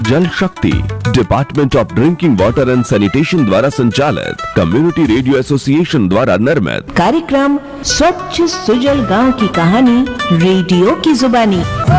जल शक्ति department of drinking water and sanitation द्वारा संचालित कम्युनिटी रेडियो एसोसिएशन द्वारा निर्मित कार्यक्रम स्वच्छ सुजल गांव की कहानी रेडियो की जुबानी।